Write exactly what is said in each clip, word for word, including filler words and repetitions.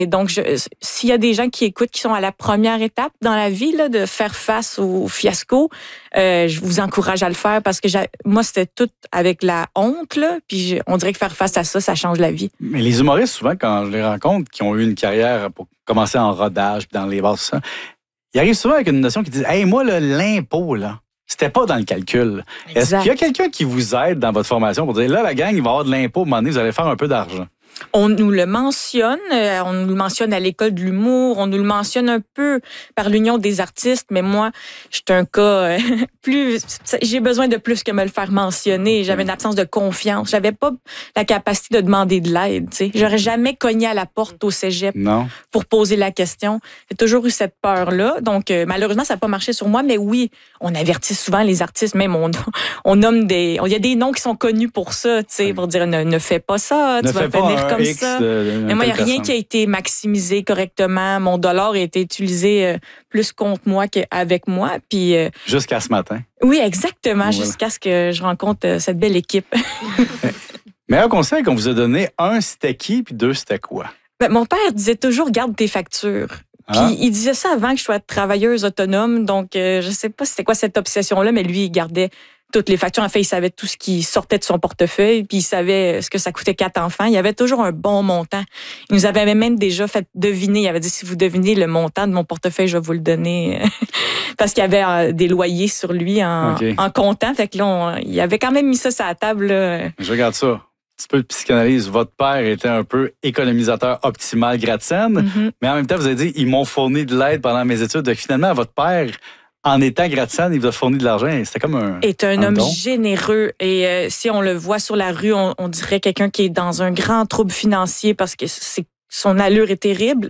Et donc, je, s'il y a des gens qui écoutent, qui sont à la première étape dans la vie, là, de faire face au fiasco, euh, je vous encourage à le faire parce que j'ai, moi, c'était tout avec la honte, là, puis je, on dirait que faire face à ça, ça change la vie. Mais les humoristes, souvent, quand je les rencontre, qui ont eu une carrière pour commencer en rodage, puis dans les bars, tout ça, ils arrivent souvent avec une notion qui dit « Hey, moi, là, l'impôt, là, c'était pas dans le calcul. » Est-ce qu'il y a quelqu'un qui vous aide dans votre formation pour dire « Là, la gang, il va y avoir de l'impôt, à un moment donné, vous allez faire un peu d'argent. » On nous le mentionne, euh, on nous le mentionne à l'école de l'humour, on nous le mentionne un peu par l'Union des artistes, mais moi, je suis un cas euh, plus... J'ai besoin de plus que me le faire mentionner. J'avais une absence de confiance. J'avais pas la capacité de demander de l'aide. Tu sais. J'aurais jamais cogné à la porte au cégep non. pour poser la question. J'ai toujours eu cette peur-là. Donc, euh, malheureusement, ça n'a pas marché sur moi, mais oui, on avertit souvent les artistes, même on, on nomme des... Il y a des noms qui sont connus pour ça, tu sais, pour dire ne, ne fais pas ça, ne tu vas finir comme X ça. De, de mais moi, il n'y a rien personne. qui a été maximisé correctement. Mon dollar a été utilisé euh, plus contre moi qu'avec moi. Puis, euh, jusqu'à ce matin. Oui, exactement, voilà. Jusqu'à ce que je rencontre euh, cette belle équipe. Meilleur conseil qu'on vous a donné, un, c'était qui, puis deux, c'était quoi? Ben, mon père disait toujours, garde tes factures. Puis ah. il disait ça avant que je sois travailleuse autonome. Donc, euh, je sais pas c'était quoi cette obsession-là, mais lui, il gardait toutes les factures. En fait, il savait tout ce qui sortait de son portefeuille, puis il savait ce que ça coûtait quatre enfants. Il y avait toujours un bon montant. Il nous avait même déjà fait deviner. Il avait dit, si vous devinez le montant de mon portefeuille, je vais vous le donner. Parce qu'il y avait des loyers sur lui en, okay. en comptant. Fait que là, on, il avait quand même mis ça sur la table. Là. Je regarde ça. Un petit peu de psychanalyse. Votre père était un peu économisateur optimal gratte-scène, mm-hmm. mais en même temps, vous avez dit, ils m'ont fourni de l'aide pendant mes études. Donc, finalement, votre père... En étant gratte-scène, il vous a fourni de l'argent. C'était comme un est un, un homme don. généreux. Et euh, si on le voit sur la rue, on, on dirait quelqu'un qui est dans un grand trouble financier parce que c'est, son allure est terrible.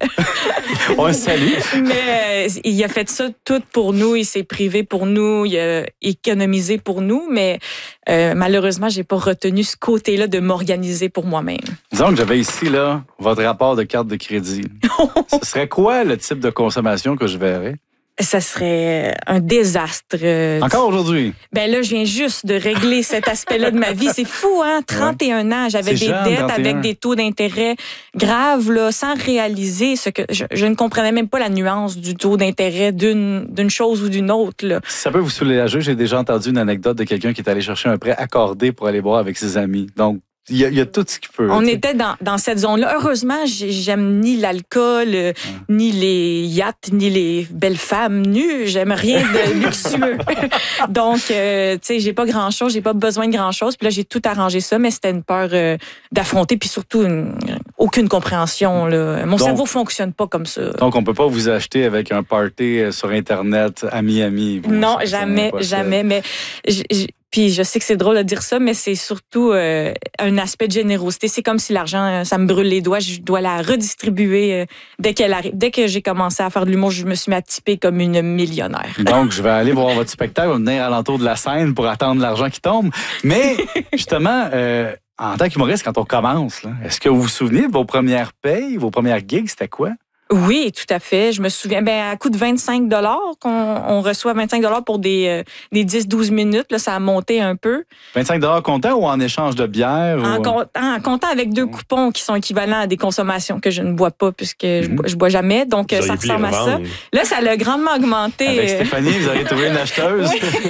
On le salue. Mais euh, il a fait ça tout pour nous. Il s'est privé pour nous. Il a économisé pour nous. Mais euh, malheureusement, j'ai pas retenu ce côté-là de m'organiser pour moi-même. Disons que j'avais ici là votre rapport de carte de crédit. Ce serait quoi le type de consommation que je verrais? Ça serait un désastre. Encore aujourd'hui? Ben là, je viens juste de régler cet aspect-là de ma vie. C'est fou, hein? trente et un ouais. ans, j'avais C'est des jeune, dettes trente et un. Avec des taux d'intérêt graves, là, sans réaliser ce que... Je, je ne comprenais même pas la nuance du taux d'intérêt d'une, d'une chose ou d'une autre, là. Si ça peut vous soulager, j'ai déjà entendu une anecdote de quelqu'un qui est allé chercher un prêt accordé pour aller boire avec ses amis. Donc, Il y, a, il y a tout ce qui peut. On était dans, dans cette zone-là. Heureusement, j'aime ni l'alcool, ouais. ni les yachts, ni les belles femmes nues. J'aime rien de luxueux. Donc, euh, tu sais, j'ai pas grand-chose, j'ai pas besoin de grand-chose. Puis là, j'ai tout arrangé ça, mais c'était une peur euh, d'affronter, puis surtout une, aucune compréhension. Là. Mon donc, cerveau fonctionne pas comme ça. Donc, on peut pas vous acheter avec un party sur Internet à Miami. Vous, non, jamais, jamais. Mais j', j', Puis je sais que c'est drôle de dire ça, mais c'est surtout euh, un aspect de générosité. C'est comme si l'argent, ça me brûle les doigts, je dois la redistribuer euh, dès qu'elle arrive. Dès que j'ai commencé à faire de l'humour, je me suis mis à typer comme une millionnaire. Donc, je vais aller voir votre spectacle, je vais venir à l'entour de la scène pour attendre l'argent qui tombe. Mais justement, euh, en tant qu'humoriste, quand on commence, là, est-ce que vous vous souvenez de vos premières payes, vos premières gigs, c'était quoi? Oui, tout à fait. Je me souviens, ben à coût de vingt-cinq dollars qu'on on reçoit vingt-cinq dollars pour des, euh, des dix douze minutes. Là, ça a monté un peu. vingt-cinq dollars comptant ou en échange de bière? En, ou... comptant, en comptant avec deux coupons qui sont équivalents à des consommations que je ne bois pas puisque mm-hmm. je, bois, je bois jamais. Donc, vous ça ressemble à ça. Là, ça a grandement augmenté. Avec Stéphanie, vous avez trouvé une acheteuse.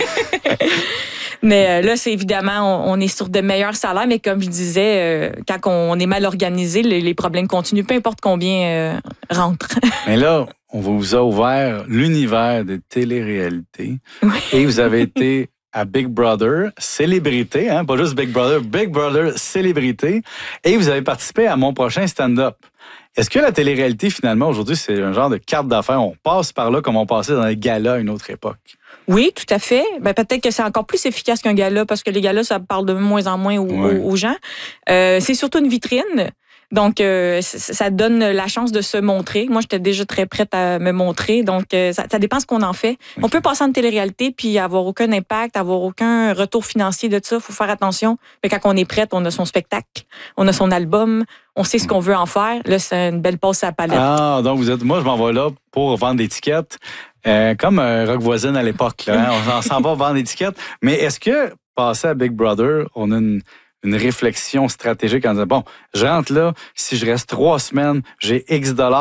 Mais euh, là, c'est évidemment, on, on est sur de meilleurs salaires, mais comme je disais, euh, quand on est mal organisé, les, les problèmes continuent, peu importe combien euh, rentrent. Mais là, on vous a ouvert l'univers des téléréalités oui. et vous avez été à Big Brother, célébrité, hein, pas juste Big Brother, Big Brother, célébrité, et vous avez participé à mon prochain stand-up. Est-ce que la télé-réalité, finalement, aujourd'hui, c'est un genre de carte d'affaires? On passe par là comme on passait dans les galas à une autre époque. Oui, tout à fait. Ben, peut-être que c'est encore plus efficace qu'un gala parce que les galas, ça parle de moins en moins aux, ouais. aux, aux gens. Euh, c'est surtout une vitrine. Donc, euh, ça donne la chance de se montrer. Moi, j'étais déjà très prête à me montrer. Donc, euh, ça, ça dépend ce qu'on en fait. Okay. On peut passer en télé-réalité puis avoir aucun impact, avoir aucun retour financier de ça. Il faut faire attention. Mais quand on est prête, on a son spectacle, on a son album, on sait ce qu'on veut en faire. Là, c'est une belle passe à la palette. Ah, donc vous êtes... Moi, je m'en vais là pour vendre des tickets. Euh, comme euh, Rock Voisine à l'époque. Là, hein? On s'en va vendre des tickets. Mais est-ce que, passer à Big Brother, on a une... une réflexion stratégique en disant, bon, je rentre là, si je reste trois semaines, j'ai X dollars